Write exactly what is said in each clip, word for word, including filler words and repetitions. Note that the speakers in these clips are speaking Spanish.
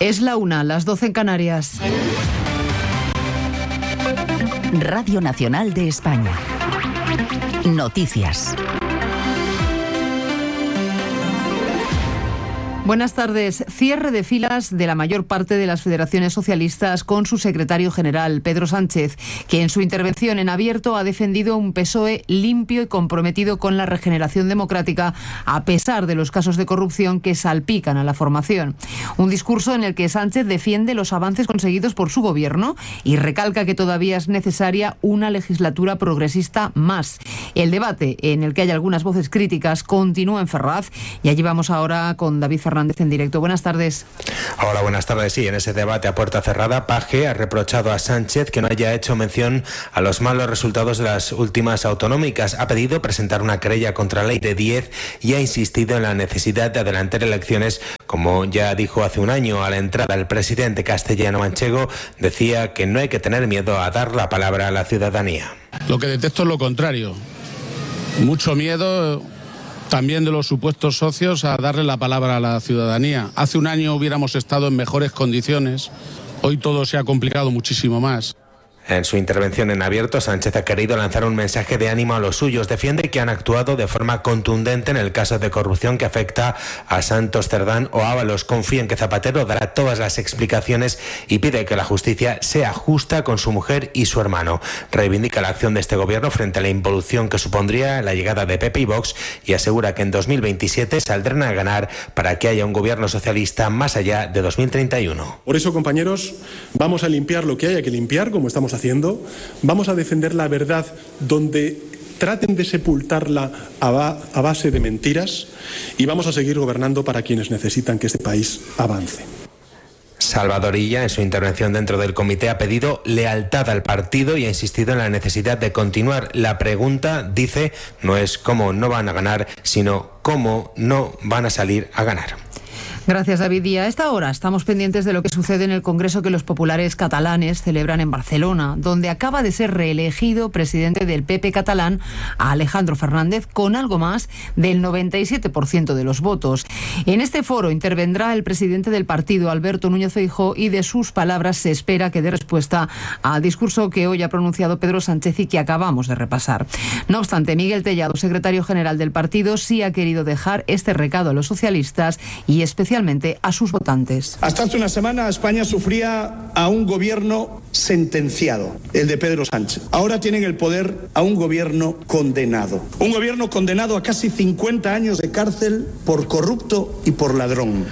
Es la una, las doce en Canarias. Radio Nacional de España. Noticias. Buenas tardes. Cierre de filas de la mayor parte de las federaciones socialistas con su secretario general, Pedro Sánchez, que en su intervención en abierto ha defendido un P S O E limpio y comprometido con la regeneración democrática, a pesar de los casos de corrupción que salpican a la formación. Un discurso en el que Sánchez defiende los avances conseguidos por su gobierno y recalca que todavía es necesaria una legislatura progresista más. El debate, en el que hay algunas voces críticas, continúa en Ferraz y allí vamos ahora con David Fernández en directo. Buenas tardes. Hola, buenas tardes. Sí, en ese debate a puerta cerrada, Paje ha reprochado a Sánchez que no haya hecho mención a los malos resultados de las últimas autonómicas. Ha pedido presentar una querella contra la ley de diez y ha insistido en la necesidad de adelantar elecciones, como ya dijo hace un año. A la entrada, el presidente castellano manchego decía que no hay que tener miedo a dar la palabra a la ciudadanía. Lo que detesto es lo contrario. Mucho miedo también de los supuestos socios a darle la palabra a la ciudadanía. Hace un año hubiéramos estado en mejores condiciones, hoy todo se ha complicado muchísimo más. En su intervención en abierto, Sánchez ha querido lanzar un mensaje de ánimo a los suyos. Defiende que han actuado de forma contundente en el caso de corrupción que afecta a Santos Cerdán o Ábalos. Confía en que Zapatero dará todas las explicaciones y pide que la justicia sea justa con su mujer y su hermano. Reivindica la acción de este gobierno frente a la involución que supondría la llegada de P P y Vox y asegura que en dos mil veintisiete saldrán a ganar para que haya un gobierno socialista más allá de dos mil treinta y uno. Por eso, compañeros, vamos a limpiar lo que haya que limpiar, como estamos haciendo. Vamos a defender la verdad donde traten de sepultarla a, ba- a base de mentiras y vamos a seguir gobernando para quienes necesitan que este país avance. Salvador Illa, en su intervención dentro del comité, ha pedido lealtad al partido y ha insistido en la necesidad de continuar. La pregunta, dice, no es cómo no van a ganar, sino cómo no van a salir a ganar. Gracias, David. Y a esta hora estamos pendientes de lo que sucede en el Congreso que los populares catalanes celebran en Barcelona, donde acaba de ser reelegido presidente del P P catalán a Alejandro Fernández con algo más del noventa y siete por ciento de los votos. En este foro intervendrá el presidente del partido, Alberto Núñez Feijóo, y de sus palabras se espera que dé respuesta al discurso que hoy ha pronunciado Pedro Sánchez y que acabamos de repasar. No obstante, Miguel Tellado, secretario general del partido, sí ha querido dejar este recado a los socialistas y especialmente a sus votantes. Hasta hace una semana España sufría a un gobierno sentenciado, el de Pedro Sánchez. Ahora tienen el poder a un gobierno condenado. Un gobierno condenado a casi cincuenta años de cárcel por corrupto y por ladrón.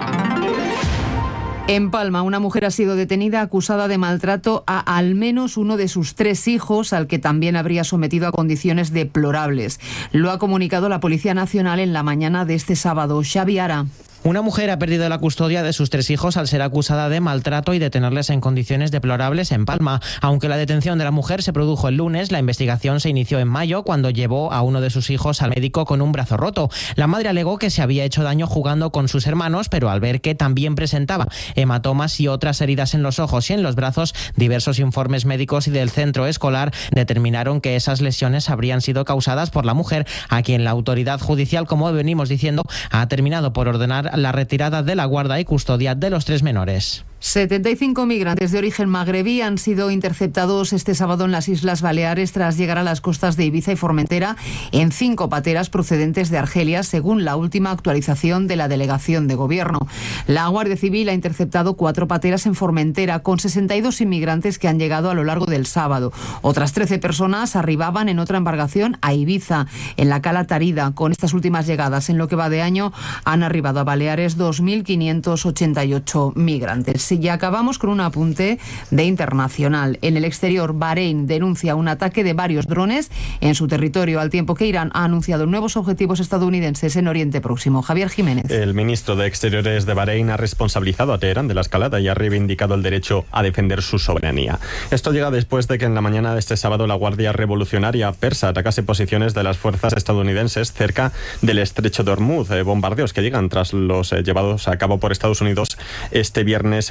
En Palma, una mujer ha sido detenida acusada de maltrato a al menos uno de sus tres hijos, al que también habría sometido a condiciones deplorables. Lo ha comunicado la Policía Nacional en la mañana de este sábado. Xavi Ara. Una mujer ha perdido la custodia de sus tres hijos al ser acusada de maltrato y de tenerles en condiciones deplorables en Palma. Aunque la detención de la mujer se produjo el lunes, la investigación se inició en mayo cuando llevó a uno de sus hijos al médico con un brazo roto. La madre alegó que se había hecho daño jugando con sus hermanos, pero al ver que también presentaba hematomas y otras heridas en los ojos y en los brazos, diversos informes médicos y del centro escolar determinaron que esas lesiones habrían sido causadas por la mujer, a quien la autoridad judicial, como venimos diciendo, ha terminado por ordenar la retirada de la guarda y custodia de los tres menores. setenta y cinco migrantes de origen magrebí han sido interceptados este sábado en las Islas Baleares tras llegar a las costas de Ibiza y Formentera en cinco pateras procedentes de Argelia, según la última actualización de la delegación de gobierno. La Guardia Civil ha interceptado cuatro pateras en Formentera con sesenta y dos inmigrantes que han llegado a lo largo del sábado. Otras trece personas arribaban en otra embarcación a Ibiza, en la Cala Tarida. Con estas últimas llegadas en lo que va de año han arribado a Baleares dos mil quinientos ochenta y ocho migrantes. Y acabamos con un apunte de internacional. En el exterior, Bahrein denuncia un ataque de varios drones en su territorio, al tiempo que Irán ha anunciado nuevos objetivos estadounidenses en Oriente Próximo. Javier Jiménez. El ministro de Exteriores de Bahrein ha responsabilizado a Teherán de la escalada y ha reivindicado el derecho a defender su soberanía. Esto llega después de que en la mañana de este sábado la Guardia Revolucionaria Persa atacase posiciones de las fuerzas estadounidenses cerca del estrecho de Hormuz. Eh, bombardeos que llegan tras los eh, llevados a cabo por Estados Unidos este viernes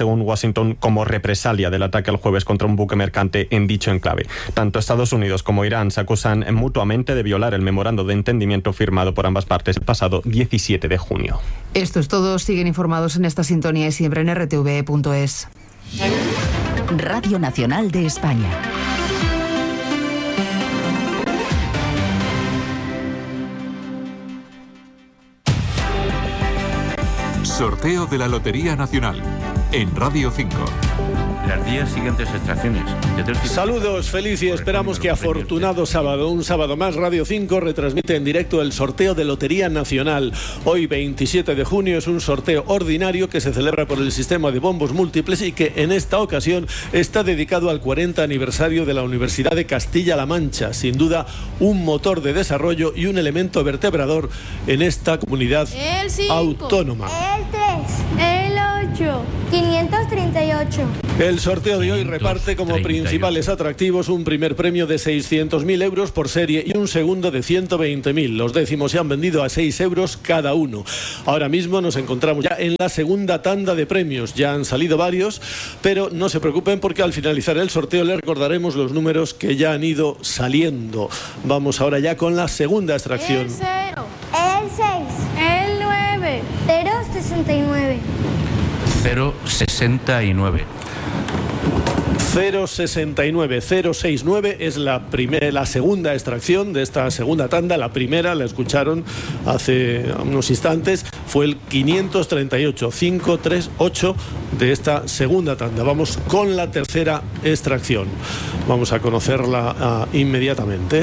según Washington, como represalia del ataque el jueves contra un buque mercante en dicho enclave. Tanto Estados Unidos como Irán se acusan mutuamente de violar el memorando de entendimiento firmado por ambas partes el pasado diecisiete de junio. Esto es todo. Siguen informados en esta sintonía y siempre en R T V E punto es. Radio Nacional de España. Sorteo de la Lotería Nacional en Radio cinco. Las diez siguientes extracciones. Saludos, feliz y esperamos que afortunado sábado, un sábado más, Radio cinco retransmite en directo el sorteo de Lotería Nacional. Hoy, veintisiete de junio, es un sorteo ordinario que se celebra por el sistema de bombos múltiples y que en esta ocasión está dedicado al cuarenta aniversario de la Universidad de Castilla-La Mancha. Sin duda, un motor de desarrollo y un elemento vertebrador en esta comunidad el cinco, autónoma. El tres, el ocho, quinientos treinta y ocho. El sorteo de hoy reparte como principales atractivos un primer premio de seiscientos mil euros por serie y un segundo de ciento veinte mil. Los décimos se han vendido a seis euros cada uno. Ahora mismo nos encontramos ya en la segunda tanda de premios. Ya han salido varios, pero no se preocupen porque al finalizar el sorteo les recordaremos los números que ya han ido saliendo. Vamos ahora ya con la segunda extracción. El cero, el seis, el nueve, cero sesenta y nueve. cero sesenta y nueve. cero sesenta y nueve, cero sesenta y nueve es la primera, la segunda extracción de esta segunda tanda. La primera la escucharon hace unos instantes, fue el quinientos treinta y ocho, quinientos treinta y ocho de esta segunda tanda. Vamos con la tercera extracción. Vamos a conocerla uh, inmediatamente.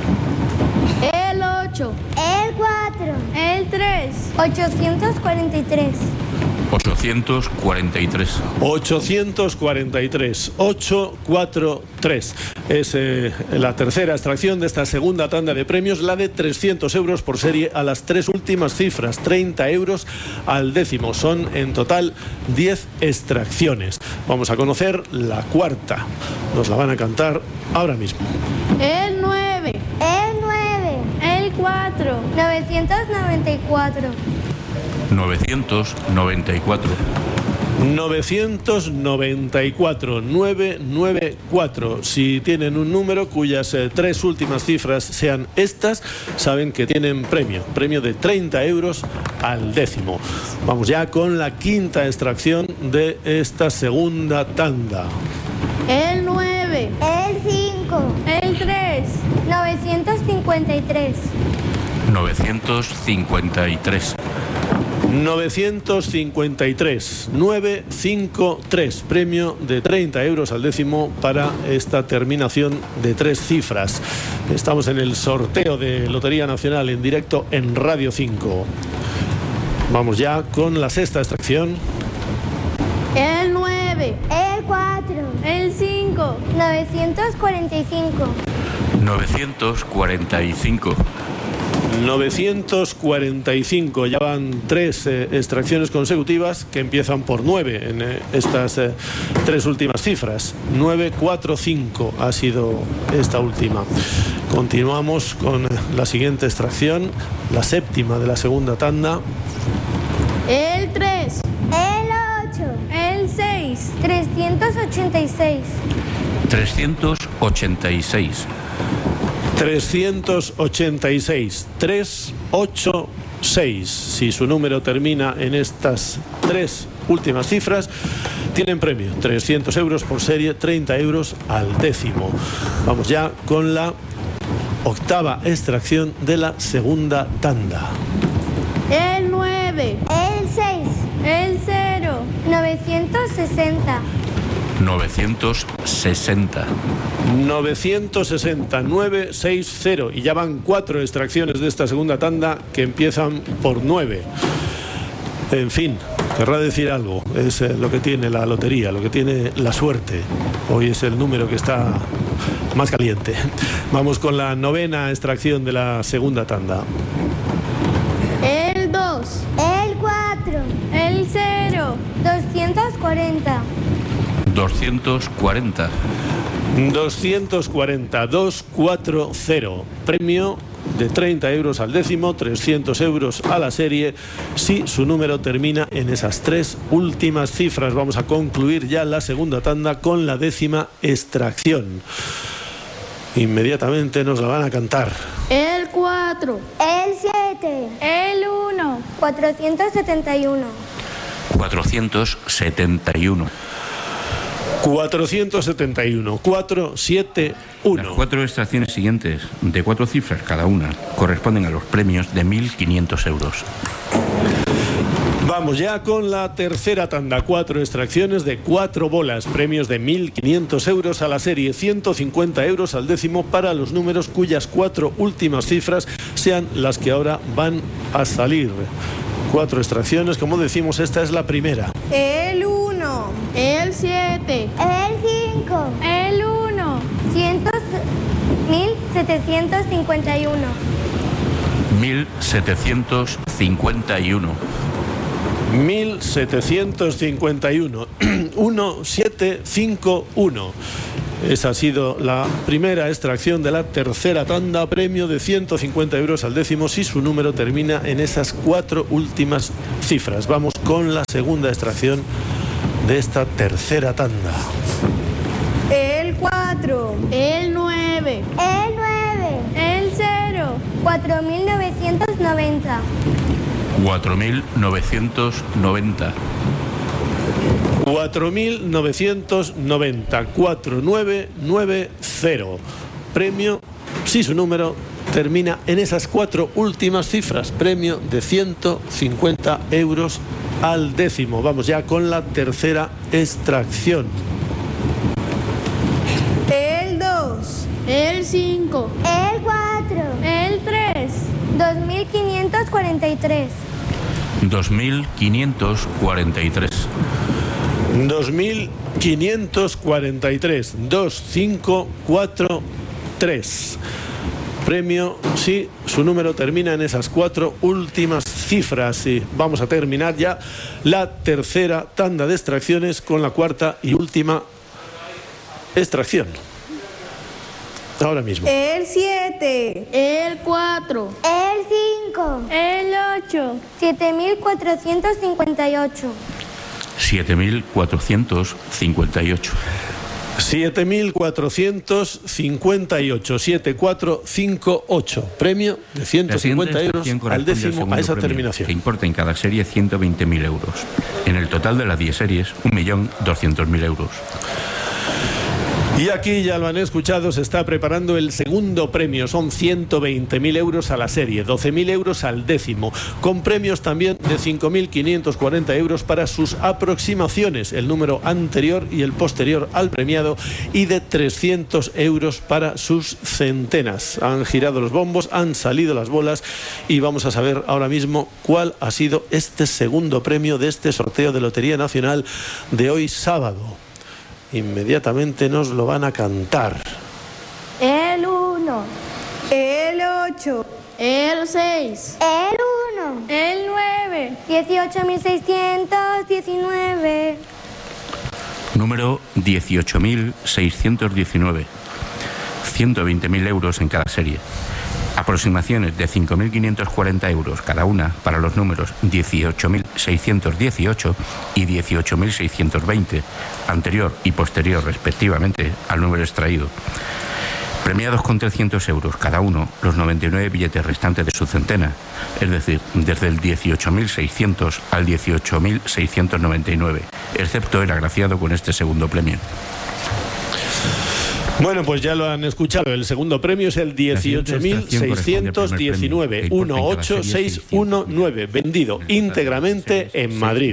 El ocho, el cuatro, el tres, ochocientos cuarenta y tres. ochocientos cuarenta y tres. ochocientos cuarenta y tres. ochocientos cuarenta y tres. Es eh, la tercera extracción de esta segunda tanda de premios, la de trescientos euros por serie a las tres últimas cifras, treinta euros al décimo. Son en total diez extracciones. Vamos a conocer la cuarta. Nos la van a cantar ahora mismo. El nueve, el nueve, el cuatro, novecientos noventa y cuatro. novecientos noventa y cuatro. novecientos noventa y cuatro, novecientos noventa y cuatro. Si tienen un número cuyas eh, tres últimas cifras sean estas, saben que tienen premio, premio de treinta euros al décimo. Vamos ya con la quinta extracción de esta segunda tanda. El nueve, el cinco, el tres, novecientos cincuenta y tres. novecientos cincuenta y tres. novecientos cincuenta y tres, novecientos cincuenta y tres, premio de treinta euros al décimo para esta terminación de tres cifras. Estamos en el sorteo de Lotería Nacional en directo en Radio cinco. Vamos ya con la sexta extracción. El nueve, el cuatro, el cinco, novecientos cuarenta y cinco. novecientos cuarenta y cinco. novecientos cuarenta y cinco. Ya van tres eh, extracciones consecutivas que empiezan por nueve en eh, estas eh, tres últimas cifras. novecientos cuarenta y cinco ha sido esta última. Continuamos con eh, la siguiente extracción, la séptima de la segunda tanda. El tres, el ocho, el seis, trescientos ochenta y seis. trescientos ochenta y seis. trescientos ochenta y seis, trescientos ochenta y seis. Si su número termina en estas tres últimas cifras, tienen premio, trescientos euros por serie, treinta euros al décimo. Vamos ya con la octava extracción de la segunda tanda. El nueve, el seis, el cero, novecientos sesenta. novecientos sesenta. novecientos sesenta, novecientos sesenta. Y ya van cuatro extracciones de esta segunda tanda que empiezan por nueve. En fin, querrá decir algo. Es eh, lo que tiene la lotería, lo que tiene la suerte. Hoy es el número que está más caliente. Vamos con la novena extracción de la segunda tanda. El dos, el cuatro, el cero, doscientos cuarenta. doscientos cuarenta. doscientos cuarenta, doscientos cuarenta. Premio de treinta euros al décimo, trescientos euros a la serie, si su número termina en esas tres últimas cifras. Vamos a concluir ya la segunda tanda con la décima extracción. Inmediatamente nos la van a cantar. El cuatro. El siete. El uno. cuatrocientos setenta y uno. cuatrocientos setenta y uno. cuatrocientos setenta y uno. cuatro, siete, uno. Las cuatro extracciones siguientes, de cuatro cifras cada una, corresponden a los premios de mil quinientos euros. Vamos ya con la tercera tanda. Cuatro extracciones de cuatro bolas. Premios de mil quinientos euros a la serie. ciento cincuenta euros al décimo para los números cuyas cuatro últimas cifras sean las que ahora van a salir. Cuatro extracciones. Como decimos, esta es la primera. El uno. El siete. El cinco. El uno. mil setecientos cincuenta y uno. mil setecientos cincuenta y uno. mil setecientos cincuenta y uno. uno siete cinco uno. Esa ha sido la primera extracción de la tercera tanda. Premio de ciento cincuenta euros al décimo si su número termina en esas cuatro últimas cifras. Vamos con la segunda extracción de esta tercera tanda. El cuatro. El nueve. El nueve. El cero. cuatro mil novecientos noventa. cuatro mil novecientos noventa. cuatro mil novecientos noventa. cuatro nueve nueve cero. Premio si su número termina en esas cuatro últimas cifras. Premio de ciento cincuenta euros al décimo. Vamos ya con la tercera extracción. El dos. El cinco. El cuatro. El tres. dos mil quinientos cuarenta y tres. dos mil quinientos cuarenta y tres. dos mil quinientos cuarenta y tres. dos cinco cuatro tres. Premio si su número termina en esas cuatro últimas cifras. Y vamos a terminar ya la tercera tanda de extracciones con la cuarta y última extracción. Ahora mismo. El siete. El cuatro. El cinco. El ocho. siete mil cuatrocientos cincuenta y ocho. siete mil cuatrocientos cincuenta y ocho. siete mil cuatrocientos cincuenta y ocho. siete cuatro cinco ocho. Premio de ciento cincuenta euros al décimo a esa terminación. Que importa en cada serie ciento veinte mil euros. En el total de las diez series, un millón doscientos mil euros. Y aquí ya lo han escuchado, se está preparando el segundo premio. Son ciento veinte mil euros a la serie, doce mil euros al décimo, con premios también de cinco mil quinientos cuarenta euros para sus aproximaciones, el número anterior y el posterior al premiado, y de trescientos euros para sus centenas. Han girado los bombos, han salido las bolas y vamos a saber ahora mismo cuál ha sido este segundo premio de este sorteo de Lotería Nacional de hoy sábado. Inmediatamente nos lo van a cantar. El uno. El ocho. El seis. El uno. El nueve. dieciocho mil seiscientos diecinueve. Número dieciocho mil seiscientos diecinueve. ciento veinte mil euros en cada serie. Aproximaciones de cinco mil quinientos cuarenta euros cada una para los números dieciocho mil seiscientos dieciocho y dieciocho mil seiscientos veinte, anterior y posterior respectivamente al número extraído. Premiados con trescientos euros cada uno los noventa y nueve billetes restantes de su centena, es decir, desde el dieciocho mil seiscientos al dieciocho mil seiscientos noventa y nueve, excepto el agraciado con este segundo premio. Bueno, pues ya lo han escuchado. El segundo premio es el dieciocho mil seiscientos diecinueve, uno ocho seis uno nueve, vendido íntegramente en Madrid.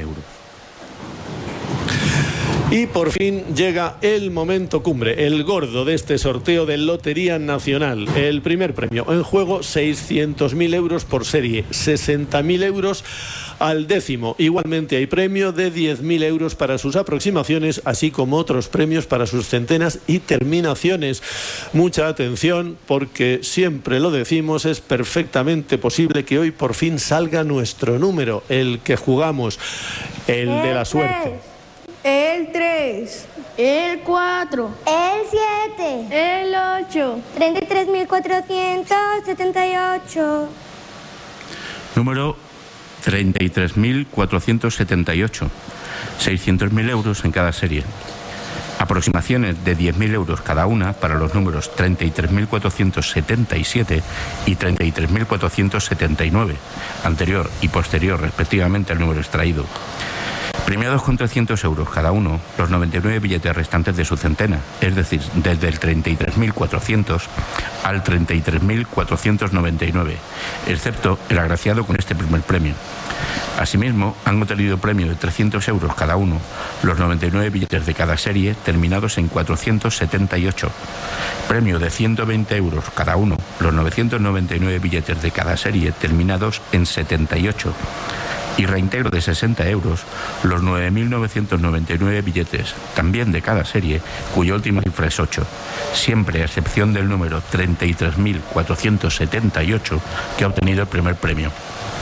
Y por fin llega el momento cumbre, el gordo de este sorteo de Lotería Nacional. El primer premio en juego, seiscientos mil euros por serie, sesenta mil euros al décimo. Igualmente hay premio de diez mil euros para sus aproximaciones, así como otros premios para sus centenas y terminaciones. Mucha atención, porque siempre lo decimos, es perfectamente posible que hoy por fin salga nuestro número, el que jugamos, el de la suerte. El tres. El cuatro. El siete. El ocho. treinta y tres mil cuatrocientos setenta y ocho. Número treinta y tres mil cuatrocientos setenta y ocho. seiscientos mil euros en cada serie. Aproximaciones de diez mil euros cada una para los números treinta y tres mil cuatrocientos setenta y siete y treinta y tres mil cuatrocientos setenta y nueve, anterior y posterior respectivamente al número extraído. Premiados con trescientos euros cada uno, los noventa y nueve billetes restantes de su centena, es decir, desde el treinta y tres mil cuatrocientos al treinta y tres mil cuatrocientos noventa y nueve, excepto el agraciado con este primer premio. Asimismo, han obtenido premio de trescientos euros cada uno, los noventa y nueve billetes de cada serie terminados en cuatrocientos setenta y ocho. Premio de ciento veinte euros cada uno, los novecientos noventa y nueve billetes de cada serie terminados en setenta y ocho. Y reintegro de sesenta euros los nueve mil novecientos noventa y nueve billetes, también de cada serie, cuya última cifra es ocho, siempre a excepción del número treinta y tres mil cuatrocientos setenta y ocho, que ha obtenido el primer premio.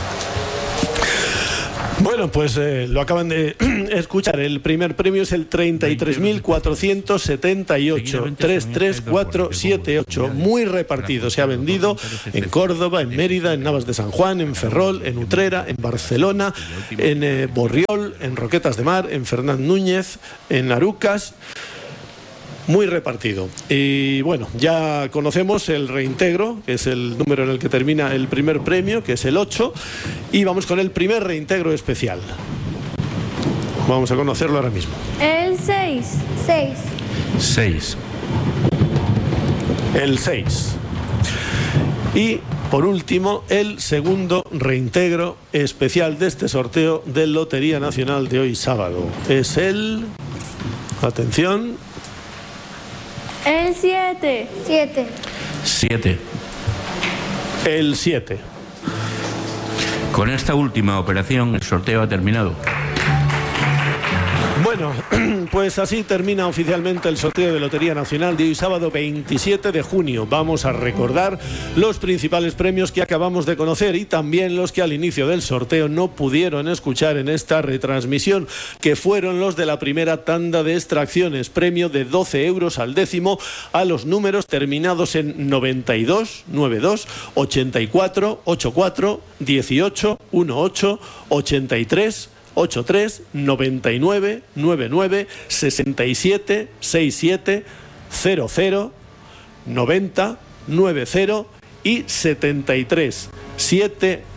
Bueno, pues eh, lo acaban de escuchar. El primer premio es el treinta y tres mil cuatrocientos setenta y ocho, treinta y tres mil cuatrocientos setenta y ocho, muy repartido. Se ha vendido en Córdoba, en Mérida, en Navas de San Juan, en Ferrol, en Utrera, en Barcelona, en eh, Borriol, en Roquetas de Mar, en Fernán Núñez, en Arucas. Muy repartido. Y bueno, ya conocemos el reintegro, que es el número en el que termina el primer premio, que es el ocho, y vamos con el primer reintegro especial. Vamos a conocerlo ahora mismo. El seis. seis. seis. El seis. Y por último, el segundo reintegro especial de este sorteo de Lotería Nacional de hoy sábado. Es el... Atención... El siete. siete. siete. El siete. Con esta última operación, el sorteo ha terminado. Bueno, pues así termina oficialmente el sorteo de Lotería Nacional de hoy sábado veintisiete de junio. Vamos a recordar los principales premios que acabamos de conocer y también los que al inicio del sorteo no pudieron escuchar en esta retransmisión, que fueron los de la primera tanda de extracciones. Premio de doce euros al décimo a los números terminados en noventa y dos, noventa y dos, ochenta y cuatro, ochenta y cuatro, dieciocho, dieciocho, ochenta y tres, ochenta y tres, noventa y nueve, noventa y nueve, sesenta y siete, sesenta y siete, cero cero, noventa, noventa y setenta y tres, setenta y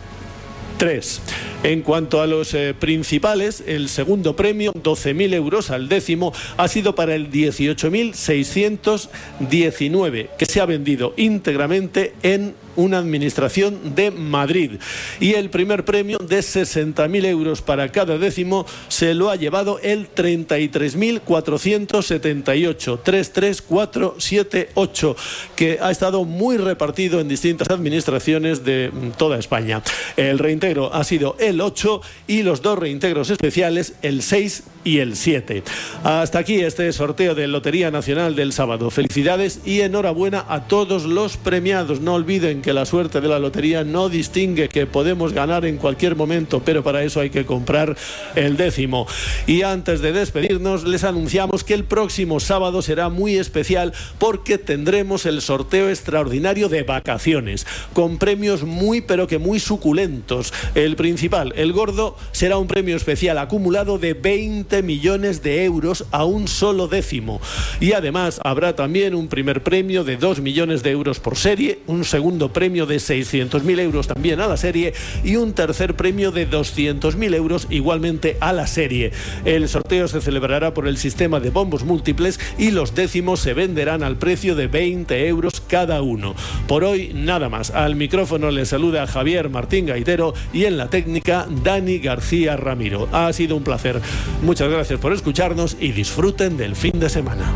tres. En cuanto a los eh, principales, el segundo premio, doce mil euros al décimo, ha sido para el dieciocho mil seiscientos diecinueve, que se ha vendido íntegramente en una administración de Madrid. Y el primer premio de sesenta mil euros para cada décimo se lo ha llevado el treinta y tres mil cuatrocientos setenta y ocho, treinta y tres mil cuatrocientos setenta y ocho, que ha estado muy repartido en distintas administraciones de toda España. El reintegro ha sido el ocho y los dos reintegros especiales, el seis y el siete. Hasta aquí este sorteo de Lotería Nacional del sábado. Felicidades y enhorabuena a todos los premiados. No olviden que la suerte de la lotería no distingue, que podemos ganar en cualquier momento, pero para eso hay que comprar el décimo. Y antes de despedirnos, les anunciamos que el próximo sábado será muy especial porque tendremos el sorteo extraordinario de vacaciones, con premios muy pero que muy suculentos. El principal, el gordo, será un premio especial acumulado de veinte millones de euros a un solo décimo. Y además habrá también un primer premio de dos millones de euros por serie, un segundo premio de seiscientos mil euros también a la serie y un tercer premio de doscientos mil euros igualmente a la serie. El sorteo se celebrará por el sistema de bombos múltiples y los décimos se venderán al precio de veinte euros cada uno. Por hoy nada más. Al micrófono les saluda Javier Martín Gaitero y en la técnica Dani García Ramiro. Ha sido un placer. Muchas gracias por escucharnos y disfruten del fin de semana.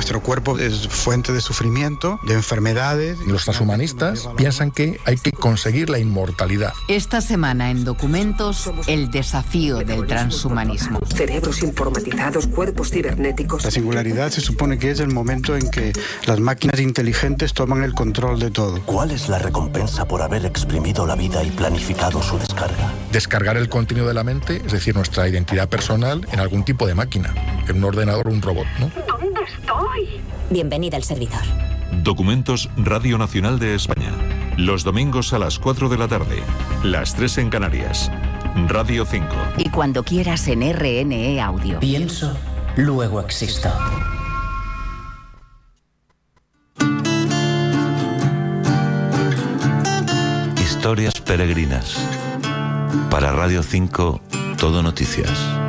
nuestro cuerpo es fuente de sufrimiento, de enfermedades. Los transhumanistas piensan que hay que conseguir la inmortalidad. Esta semana en Documentos, el desafío del transhumanismo. Cerebros informatizados, cuerpos cibernéticos. La singularidad se supone que es el momento en que las máquinas inteligentes toman el control de todo. ¿Cuál es la recompensa por haber exprimido la vida y planificado su descarga? Descargar el contenido de la mente, es decir, nuestra identidad personal, en algún tipo de máquina, en un ordenador o un robot, ¿no? ¿Dónde estoy? Bienvenida al servidor. Documentos Radio Nacional de España. Los domingos a las cuatro de la tarde. Las tres en Canarias. Radio cinco. Y cuando quieras en R N E Audio. Pienso, luego existo. Historias peregrinas. Para Radio cinco, Todo Noticias.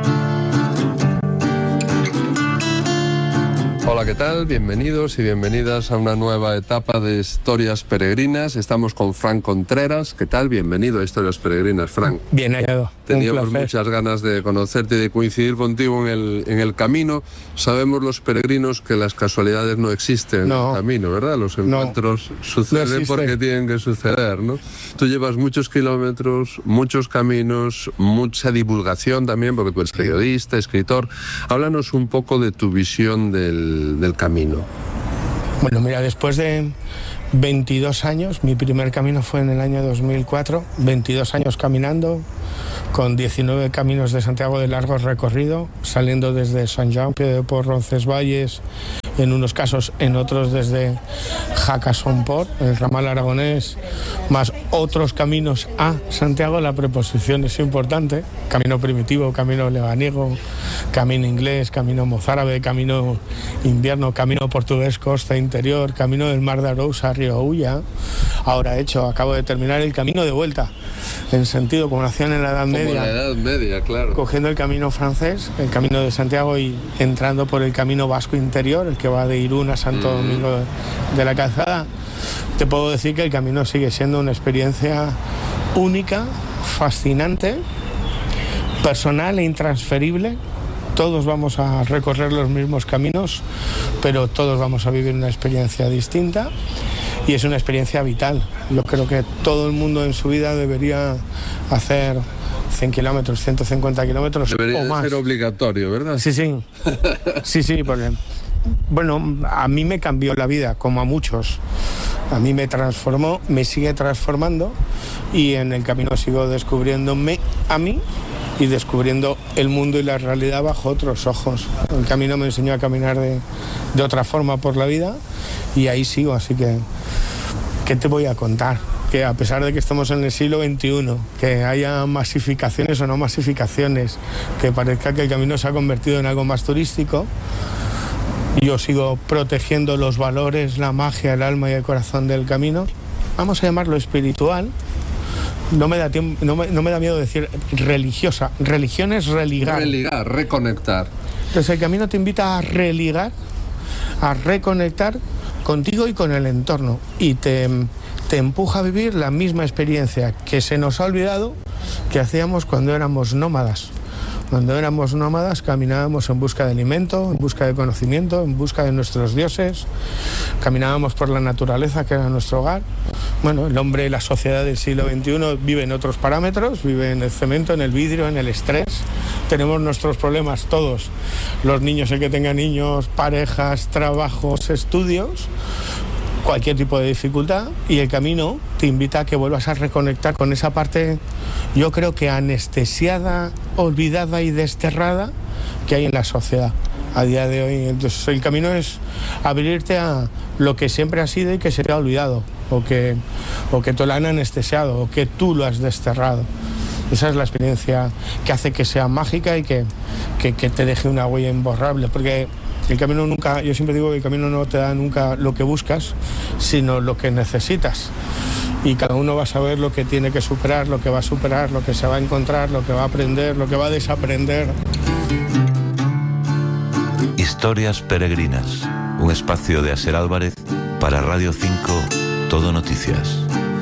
Hola, ¿qué tal? Bienvenidos y bienvenidas a una nueva etapa de Historias Peregrinas. Estamos con Fran Contreras. ¿Qué tal? Bienvenido a Historias Peregrinas, Fran. Bien hallado. Teníamos muchas ganas de conocerte y de coincidir contigo en el, en el camino. Sabemos los peregrinos que las casualidades no existen no. en el camino, ¿verdad? Los encuentros no. suceden no porque tienen que suceder, ¿no? Tú llevas muchos kilómetros, muchos caminos, mucha divulgación también, porque tú eres periodista, escritor. Háblanos un poco de tu visión del, del camino. Bueno, mira, después de veintidós años, mi primer camino fue en el año dos mil cuatro, veintidós años caminando, con diecinueve caminos de Santiago de largo recorrido, saliendo desde Sant Jaume de Port, Roncesvalles, en unos casos, en otros desde Jaca Son Port, el ramal aragonés, más otros caminos a Santiago. La preposición es importante: camino primitivo, camino lebaniego, camino inglés, camino mozárabe, camino invierno, camino portugués, costa interior, camino del Mar de Arousa, Río Ulla. Ahora hecho, acabo de terminar el camino de vuelta, en sentido como nación en la Edad Media. Como la Edad Media, claro. Cogiendo el camino francés, el camino de Santiago, y entrando por el camino vasco interior, el que va de Irún a Santo mm. Domingo de, de la Calzada. Te puedo decir que el camino sigue siendo una experiencia única, fascinante, personal e intransferible. Todos vamos a recorrer los mismos caminos, pero todos vamos a vivir una experiencia distinta, y es una experiencia vital. Yo creo que todo el mundo en su vida debería hacer cien kilómetros, ciento cincuenta kilómetros debería o más. Debería ser obligatorio, ¿verdad? Sí, sí. Sí, sí, porque, bueno, a mí me cambió la vida, como a muchos. A mí me transformó, me sigue transformando, y en el camino sigo descubriéndome a mí y descubriendo el mundo y la realidad bajo otros ojos. El camino me enseñó a caminar de, de otra forma por la vida, y ahí sigo. Así que, ¿qué te voy a contar? Que a pesar de que estamos en el siglo veintiuno, que haya masificaciones o no masificaciones, que parezca que el camino se ha convertido en algo más turístico, yo sigo protegiendo los valores, la magia, el alma y el corazón del camino. Vamos a llamarlo espiritual. No me da tiempo, no me, no me da miedo decir religiosa. Religión es religar. Religar, reconectar. Entonces el camino te invita a religar, a reconectar contigo y con el entorno, y te, te empuja a vivir la misma experiencia que se nos ha olvidado que hacíamos cuando éramos nómadas. Cuando éramos nómadas caminábamos en busca de alimento, en busca de conocimiento, en busca de nuestros dioses, caminábamos por la naturaleza, que era nuestro hogar. Bueno, el hombre, la sociedad del siglo veintiuno vive en otros parámetros, vive en el cemento, en el vidrio, en el estrés. Tenemos nuestros problemas todos, los niños, el que tenga niños, parejas, trabajos, estudios, cualquier tipo de dificultad, y el camino te invita a que vuelvas a reconectar con esa parte, yo creo que anestesiada, olvidada y desterrada que hay en la sociedad a día de hoy. Entonces el camino es abrirte a lo que siempre ha sido y que se te ha olvidado, o que, o que te lo han anestesiado, o que tú lo has desterrado. Esa es la experiencia que hace que sea mágica y que, que, que te deje una huella imborrable, porque el camino nunca, yo siempre digo que el camino no te da nunca lo que buscas, sino lo que necesitas. Y cada uno va a saber lo que tiene que superar, lo que va a superar, lo que se va a encontrar, lo que va a aprender, lo que va a desaprender. Historias peregrinas, un espacio de Aser Álvarez para Radio cinco, Todo Noticias.